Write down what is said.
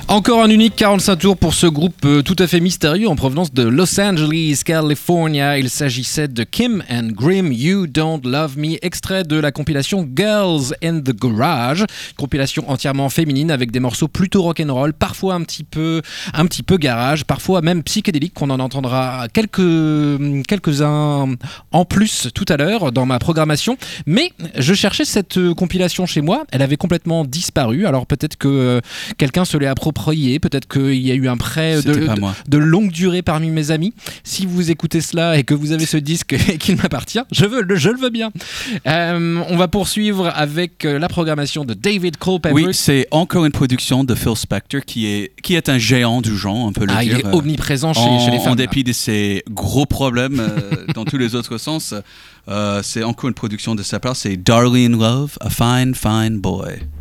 Encore un unique 45 tours pour ce groupe tout à fait mystérieux en provenance de Los Angeles, California. Il s'agissait de Kim and Grim, You Don't Love Me, extrait de la compilation Girls in the Garage, compilation entièrement féminine avec des morceaux plutôt rock'n'roll, parfois un petit peu garage, parfois même psychédélique, qu'on en entendra quelques-uns en plus tout à l'heure dans ma programmation. Mais je cherchais cette compilation chez moi, elle avait complètement disparu, alors peut-être que quelqu'un se l'est approprié, peut-être qu'il y a eu un prêt de longue durée parmi mes amis. Si vous écoutez cela et que vous avez ce disque et qu'il m'appartient, je le veux bien. On va poursuivre avec la programmation de David Culpepper. Oui, c'est encore une production de Phil Spector qui est un géant du genre, on peut le dire. Il est omniprésent chez les fans. En dépit de ses gros problèmes dans tous les autres sens, c'est encore une production de sa part. C'est Darlene Love, A Fine Fine Boy.